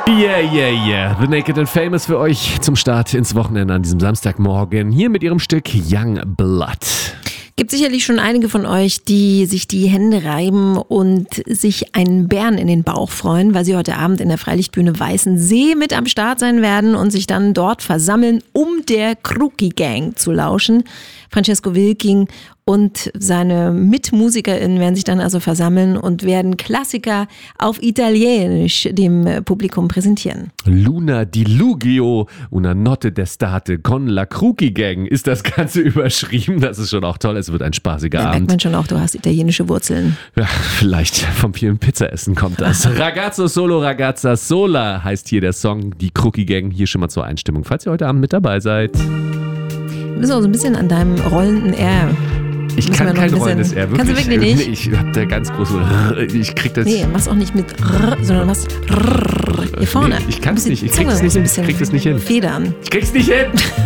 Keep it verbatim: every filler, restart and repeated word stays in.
Yeah, yeah, yeah. The Naked and Famous für euch zum Start ins Wochenende an diesem Samstagmorgen. Hier mit ihrem Stück Young Blood. Gibt sicherlich schon einige von euch, die sich die Hände reiben und sich einen Bären in den Bauch freuen, weil sie heute Abend in der Freilichtbühne Weißensee mit am Start sein werden und sich dann dort versammeln, um der Kruki Gang zu lauschen. Francesco Wilking und seine MitmusikerInnen werden sich dann also versammeln und werden Klassiker auf Italienisch dem Publikum präsentieren. Luna dilugio, una notte d'estate con la Kruki Gang ist das Ganze überschrieben. Das ist schon auch toll. Es wird ein spaßiger Da Abend. merkt man schon auch, du hast italienische Wurzeln. Ja, vielleicht vom vielen Pizzaessen kommt das. Ragazzo solo, ragazza sola heißt hier der Song. Die Kruki Gang hier schon mal zur Einstimmung, falls ihr heute Abend mit dabei seid. Du bist auch so ein bisschen an deinem rollenden R. Ich kann kein rollendes R, wirklich. Kannst du wirklich nicht? Nee, ich hab da ganz große... Ich krieg das... Nee, mach's auch nicht mit R, sondern was hier vorne. Nee, ich kann's Ein bisschen nicht, ich Zunge krieg das nicht muss ein hin. bisschen Ich krieg das nicht hin. Federn. Ich krieg's nicht hin.